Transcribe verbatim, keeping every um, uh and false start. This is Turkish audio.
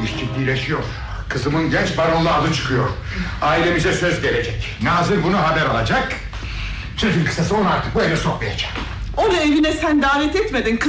İş ciddileşiyor. Kızımın genç baronla adı çıkıyor. Ailemize söz gelecek. Nazır bunu haber alacak. Sözün kısası onu artık bu eve sokmayacak. Onu evine sen davet etmedin.